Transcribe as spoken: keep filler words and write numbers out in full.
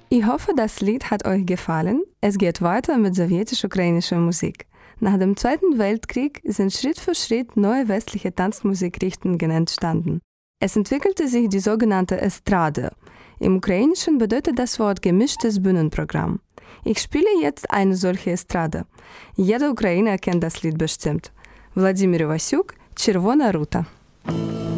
Ich hoffe, das Lied hat euch gefallen. Es geht weiter mit sowjetisch-ukrainischer Musik. Nach dem Zweiten Weltkrieg sind Schritt für Schritt neue westliche Tanzmusikrichtungen entstanden. Es entwickelte sich die sogenannte Estrade. Im Ukrainischen bedeutet das Wort gemischtes Bühnenprogramm. Ich spiele jetzt eine solche Estrade. Jeder Ukrainer kennt das Lied bestimmt. Wladimir Iwasyuk, Червона рута.